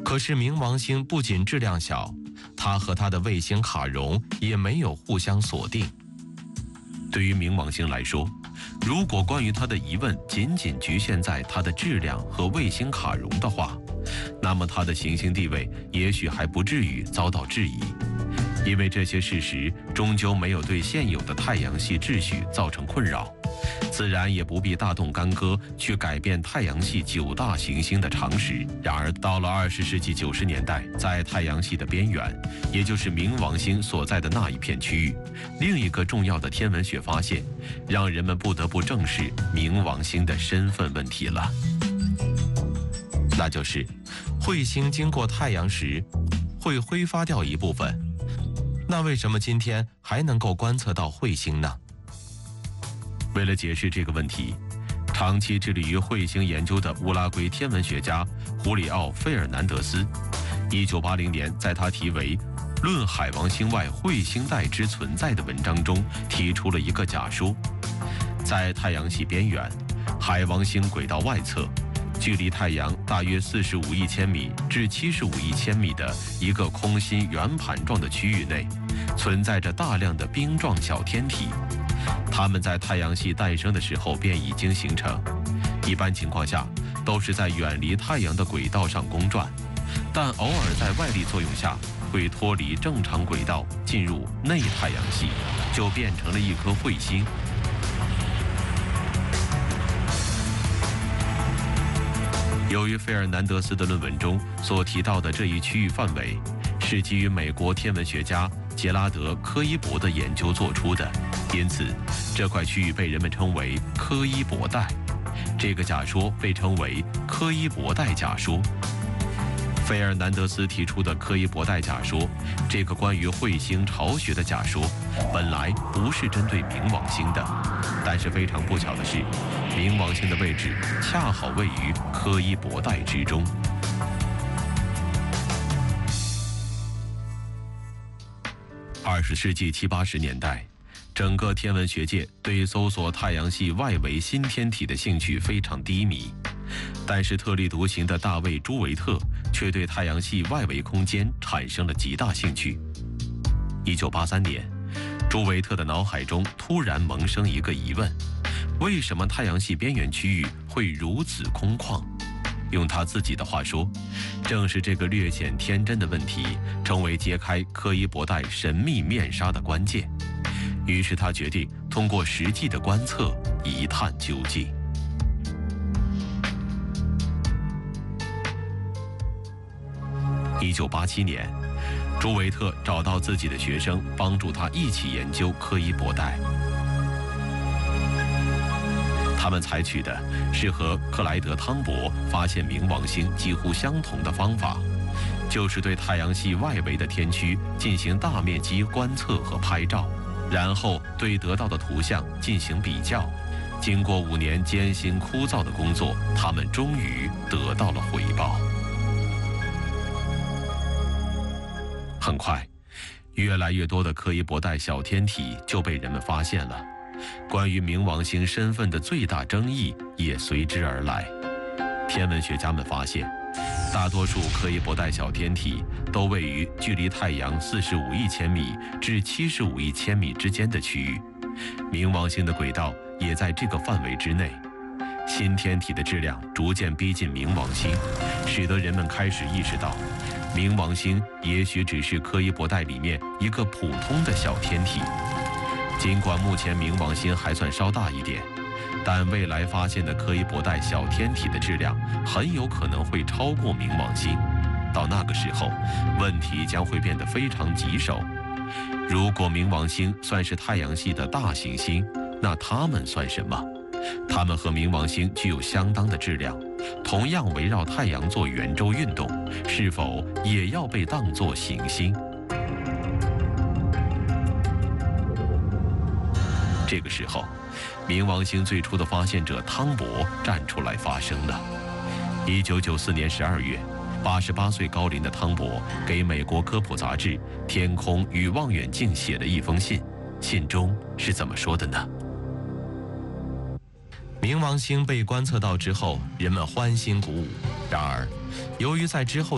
可是冥王星不仅质量小，它和它的卫星卡戎也没有互相锁定。对于冥王星来说，如果关于它的疑问仅仅局限在它的质量和卫星卡戎的话，那么它的行星地位也许还不至于遭到质疑，因为这些事实终究没有对现有的太阳系秩序造成困扰，自然也不必大动干戈去改变太阳系9大行星的常识。然而，到了20世纪90年代，在太阳系的边缘，也就是冥王星所在的那一片区域，另一个重要的天文学发现，让人们不得不正视冥王星的身份问题了。那就是彗星经过太阳时会挥发掉一部分，那为什么今天还能够观测到彗星呢？为了解释这个问题，长期致力于彗星研究的乌拉圭天文学家胡里奥·费尔南德斯1980年在他题为《论海王星外彗星带之存在》的文章中提出了一个假说：在太阳系边缘，海王星轨道外侧，距离太阳大约45亿千米至75亿千米的一个空心圆盘状的区域内，存在着大量的冰状小天体。它们在太阳系诞生的时候便已经形成，一般情况下都是在远离太阳的轨道上公转，但偶尔在外力作用下会脱离正常轨道进入内太阳系，就变成了一颗彗星。由于费尔南德斯的论文中所提到的这一区域范围是基于美国天文学家杰拉德·柯伊伯的研究做出的，因此这块区域被人们称为柯伊伯带。这个假说被称为柯伊伯带假说。费尔南德斯提出的柯伊伯带假说，这个关于彗星巢穴的假说，本来不是针对冥王星的，但是非常不巧的是，冥王星的位置恰好位于柯伊伯带之中。20世纪70、80年代，整个天文学界对搜索太阳系外围新天体的兴趣非常低迷，但是特立独行的大卫·朱维特却对太阳系外围空间产生了极大兴趣。1983年，朱维特的脑海中突然萌生一个疑问：为什么太阳系边缘区域会如此空旷？用他自己的话说，正是这个略显天真的问题，成为揭开柯伊伯带神秘面纱的关键。于是他决定通过实际的观测一探究竟。1987年，朱维特找到自己的学生，帮助他一起研究柯伊伯带。他们采取的是和克莱德·汤博发现冥王星几乎相同的方法，就是对太阳系外围的天区进行大面积观测和拍照，然后对得到的图像进行比较。经过5年艰辛枯燥的工作，他们终于得到了回报。很快，越来越多的柯伊伯带小天体就被人们发现了。关于冥王星身份的最大争议也随之而来。天文学家们发现，大多数柯伊伯带小天体都位于距离太阳45亿千米至75亿千米之间的区域，冥王星的轨道也在这个范围之内。新天体的质量逐渐逼近冥王星，使得人们开始意识到，冥王星也许只是柯伊伯带里面一个普通的小天体。尽管目前冥王星还算稍大一点，但未来发现的柯伊伯带小天体的质量很有可能会超过冥王星。到那个时候，问题将会变得非常棘手。如果冥王星算是太阳系的大行星，那它们算什么？它们和冥王星具有相当的质量，同样围绕太阳做圆周运动，是否也要被当作行星？这个时候，冥王星最初的发现者汤博站出来发声了。1994年12月，88岁高龄的汤博给美国科普杂志《天空与望远镜》写了一封信，信中是怎么说的呢？冥王星被观测到之后，人们欢欣鼓舞。然而，由于在之后